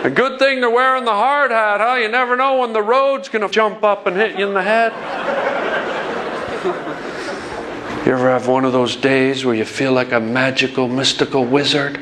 A good thing they're wearing the hard hat, huh? You never know when the road's gonna jump up and hit you in the head. You ever have one of those days where you feel like a magical, mystical wizard?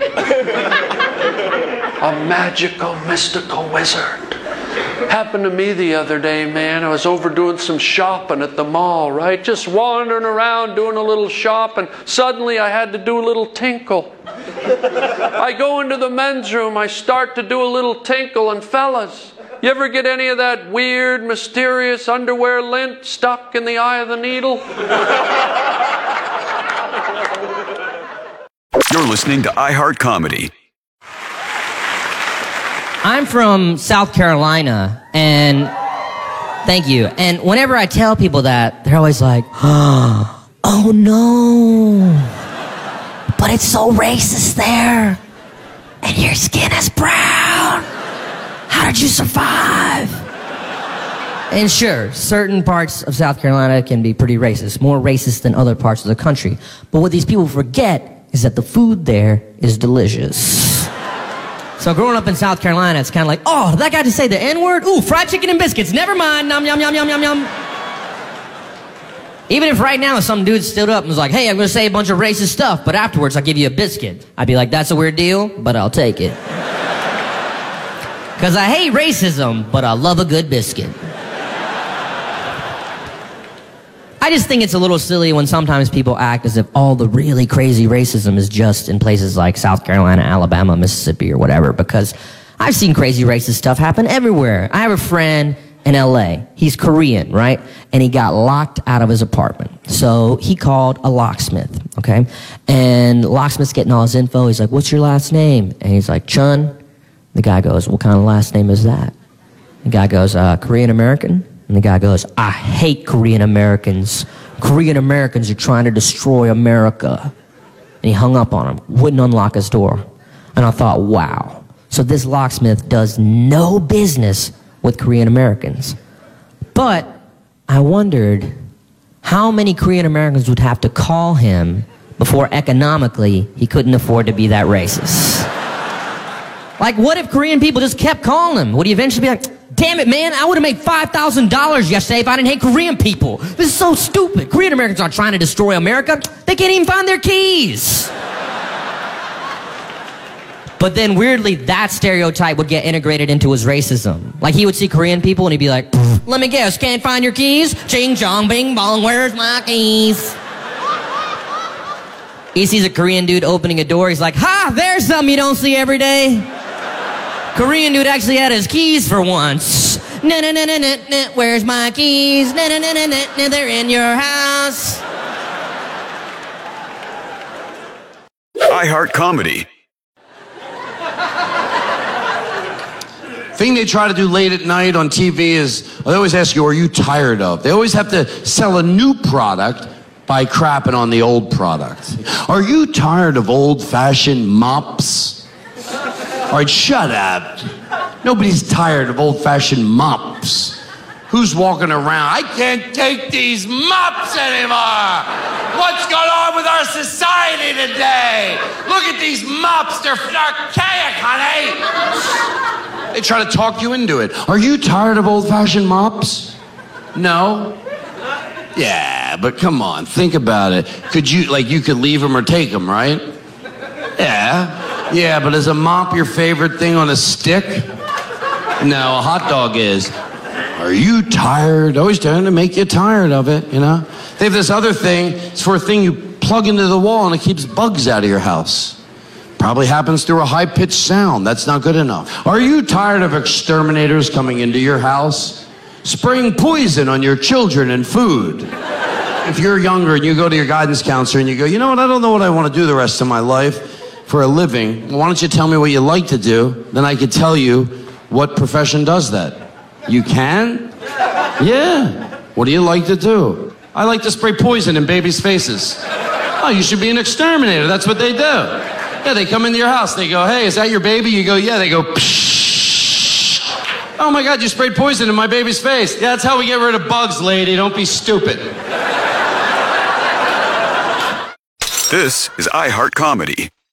A magical, mystical wizard. Happened to me the other day, man. I was over doing some shopping at the mall, right? Just wandering around doing a little shop, and suddenly I had to do a little tinkle. I go into the men's room, I start to do a little tinkle, and fellas, you ever get any of that weird, mysterious underwear lint stuck in the eye of the needle? You're listening to iHeart Comedy. I'm from South Carolina, and thank you. And whenever I tell people that, they're always like, oh no, but it's so racist there, and your skin is brown. How did you survive? And sure, certain parts of South Carolina can be pretty racist, more racist than other parts of the country. But what these people forget is that the food there is delicious. So growing up in South Carolina, it's kind of like, oh, did that guy just say the N-word? Ooh, fried chicken and biscuits. Never mind. Nom, yum, yum, yum, yum, yum. Even if right now some dude stood up and was like, hey, I'm going to say a bunch of racist stuff, but afterwards I'll give you a biscuit. I'd be like, that's a weird deal, but I'll take it. Because I hate racism, but I love a good biscuit. I just think it's a little silly when sometimes people act as if all the really crazy racism is just in places like South Carolina, Alabama, Mississippi, or whatever, because I've seen crazy racist stuff happen everywhere. I have a friend in LA. He's Korean, right? And he got locked out of his apartment. So he called a locksmith, okay? And the locksmith's getting all his info. He's like, what's your last name? And he's like, Chun. The guy goes, what kind of last name is that? The guy goes, Korean American? And the guy goes, I hate Korean Americans. Korean Americans are trying to destroy America. And he hung up on him, wouldn't unlock his door. And I thought, wow. So this locksmith does no business with Korean Americans. But I wondered how many Korean Americans would have to call him before economically he couldn't afford to be that racist. Like, what if Korean people just kept calling him? Would he eventually be like, damn it, man, I would have made $5,000 yesterday if I didn't hate Korean people. This is so stupid. Korean Americans aren't trying to destroy America. They can't even find their keys. But then weirdly, that stereotype would get integrated into his racism. Like, he would see Korean people and he'd be like, let me guess, can't find your keys? Ching chong bing bong, where's my keys? He sees a Korean dude opening a door. He's like, ha, there's something you don't see every day. Korean dude actually had his keys for once. Na na na na na na. Where's my keys? Na na na na na na. They're in your house. iHeart Comedy. Thing they try to do late at night on TV is they always ask you, are you tired of? They always have to sell a new product by crapping on the old product. Are you tired of old-fashioned mops? All right, shut up. Nobody's tired of old-fashioned mops. Who's walking around? I can't take these mops anymore. What's going on with our society today? Look at these mops. They're archaic, honey. They try to talk you into it. Are you tired of old-fashioned mops? No? Yeah, but come on, think about it. Could you, you could leave them or take them, right? Yeah. Yeah, but is a mop your favorite thing on a stick? No, a hot dog is. Are you tired? Always trying to make you tired of it, you know? They have this other thing. It's for a thing you plug into the wall and it keeps bugs out of your house. Probably happens through a high-pitched sound. That's not good enough. Are you tired of exterminators coming into your house? Spraying poison on your children and food? If you're younger and you go to your guidance counselor and you go, you know what, I don't know what I want to do the rest of my life for a living. Why don't you tell me what you like to do? Then I could tell you what profession does that. You can? Yeah. What do you like to do? I like to spray poison in babies' faces. Oh, you should be an exterminator. That's what they do. Yeah, they come into your house. They go, hey, is that your baby? You go, yeah. They go, pshh. Oh my God, you sprayed poison in my baby's face. Yeah, that's how we get rid of bugs, lady. Don't be stupid. This is iHeart Comedy.